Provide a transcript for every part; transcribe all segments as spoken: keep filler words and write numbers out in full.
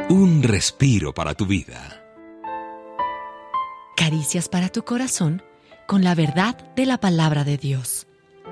Un respiro para tu vida. Caricias para tu corazón con la verdad de la palabra de Dios.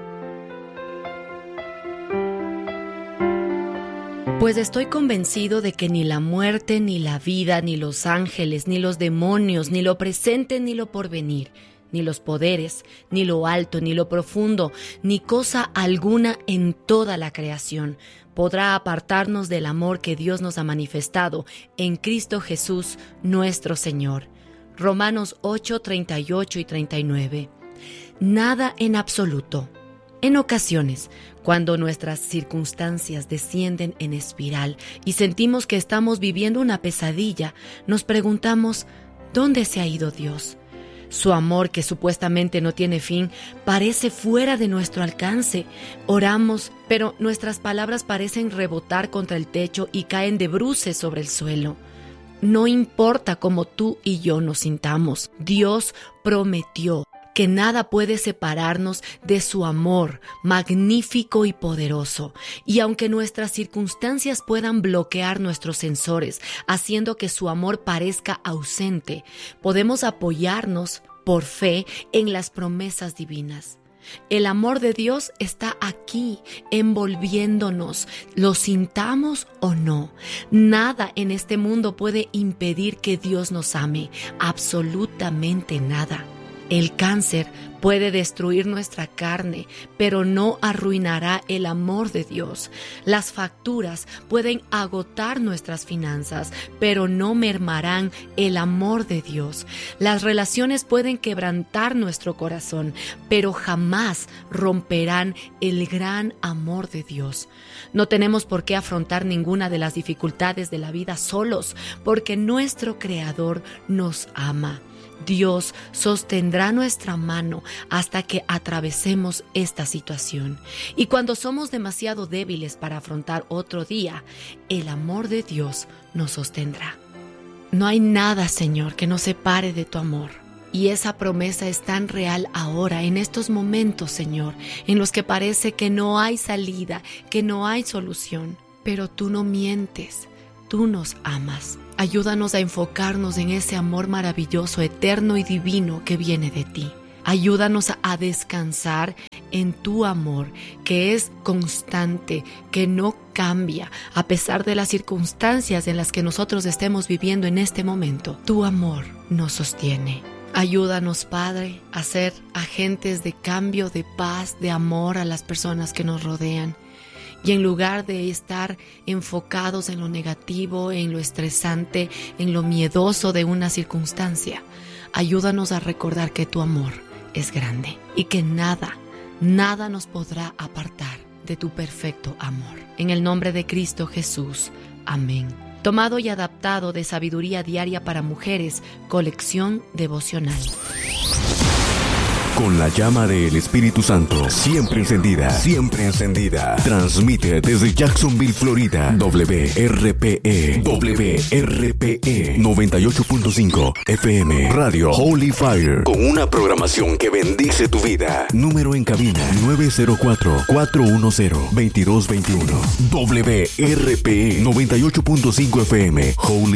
Pues estoy convencido de que ni la muerte, ni la vida, ni los ángeles, ni los demonios, ni lo presente, ni lo porvenir, ni los poderes, ni lo alto, ni lo profundo, ni cosa alguna en toda la creación podrá apartarnos del amor que Dios nos ha manifestado en Cristo Jesús, nuestro Señor. Romanos ocho, treinta y ocho y treinta y nueve. Nada en absoluto. En ocasiones, cuando nuestras circunstancias descienden en espiral y sentimos que estamos viviendo una pesadilla, nos preguntamos, ¿dónde se ha ido Dios? Su amor, que supuestamente no tiene fin, parece fuera de nuestro alcance. Oramos, pero nuestras palabras parecen rebotar contra el techo y caen de bruces sobre el suelo. No importa cómo tú y yo nos sintamos, Dios prometió que nada puede separarnos de su amor magnífico y poderoso. Y aunque nuestras circunstancias puedan bloquear nuestros sensores, haciendo que su amor parezca ausente, podemos apoyarnos por fe en las promesas divinas. El amor de Dios está aquí, envolviéndonos, lo sintamos o no. Nada en este mundo puede impedir que Dios nos ame, absolutamente nada. El cáncer puede destruir nuestra carne, pero no arruinará el amor de Dios. Las facturas pueden agotar nuestras finanzas, pero no mermarán el amor de Dios. Las relaciones pueden quebrantar nuestro corazón, pero jamás romperán el gran amor de Dios. No tenemos por qué afrontar ninguna de las dificultades de la vida solos, porque nuestro Creador nos ama. Dios sostendrá nuestra mano hasta que atravesemos esta situación. Y cuando somos demasiado débiles para afrontar otro día, el amor de Dios nos sostendrá. No hay nada, Señor, que nos separe de tu amor. Y esa promesa es tan real ahora, en estos momentos, Señor, en los que parece que no hay salida, que no hay solución. Pero tú no mientes. Tú nos amas. Ayúdanos a enfocarnos en ese amor maravilloso, eterno y divino que viene de ti. Ayúdanos a descansar en tu amor, que es constante, que no cambia, a pesar de las circunstancias en las que nosotros estemos viviendo en este momento. Tu amor nos sostiene. Ayúdanos, Padre, a ser agentes de cambio, de paz, de amor a las personas que nos rodean. Y en lugar de estar enfocados en lo negativo, en lo estresante, en lo miedoso de una circunstancia, ayúdanos a recordar que tu amor es grande y que nada, nada nos podrá apartar de tu perfecto amor. En el nombre de Cristo Jesús. Amén. Tomado y adaptado de Sabiduría Diaria para Mujeres, colección devocional. Con la llama del Espíritu Santo, siempre encendida, siempre encendida. Transmite desde Jacksonville, Florida, W R P E, W R P E noventa y ocho punto cinco F M, Radio Holy Fire, con una programación que bendice tu vida. Número en cabina nueve cero cuatro, cuatro uno cero, dos dos dos uno. W R P E noventa y ocho punto cinco F M, Holy